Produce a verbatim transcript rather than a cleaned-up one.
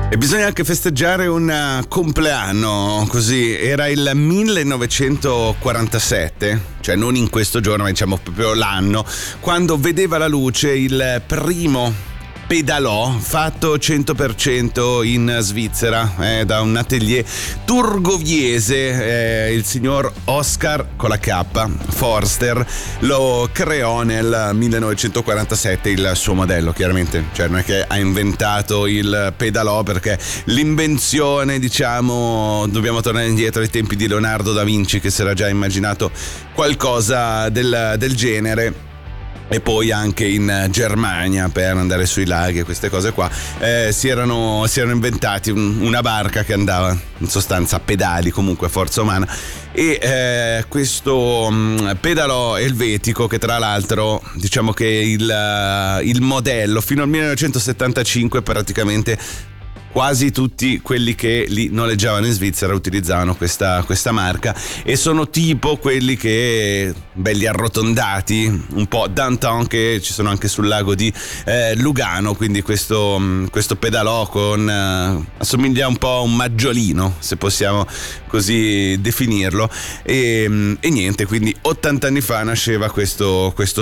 E bisogna anche festeggiare un compleanno, così, era il millenovecentoquarantasette, cioè non in questo giorno, ma diciamo proprio l'anno, quando vedeva la luce il primo pedalò fatto cento per cento in Svizzera, eh, da un atelier turgoviese. Eh, il signor Oscar con la K Forster lo creò nel millenovecentoquarantasette, il suo modello, chiaramente, cioè non è che ha inventato il pedalò, perché l'invenzione, diciamo, dobbiamo tornare indietro ai tempi di Leonardo da Vinci, che si era già immaginato qualcosa del, del genere. E poi anche in Germania, per andare sui laghi e queste cose qua, eh, si, erano, si erano inventati un, una barca che andava in sostanza a pedali, comunque a forza umana, e eh, questo um, pedalò elvetico, che tra l'altro diciamo che il, il modello fino al millenovecentosettantacinque praticamente quasi tutti quelli che li noleggiavano in Svizzera utilizzavano questa, questa marca, e sono tipo quelli che belli arrotondati, un po' downtown, che ci sono anche sul lago di eh, Lugano. Quindi questo, questo pedalò con eh, assomiglia un po' a un maggiolino, se possiamo così definirlo, e, e niente, quindi ottanta anni fa nasceva questo, questo